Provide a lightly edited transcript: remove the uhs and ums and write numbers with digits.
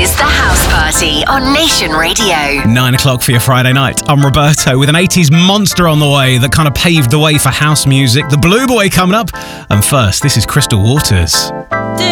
is The House Party on Nation Radio. 9 o'clock for your Friday night. I'm Roberto with an 80s monster on the way that kind of paved the way for house music. The Blue Boy coming up. And first, this is Crystal Waters.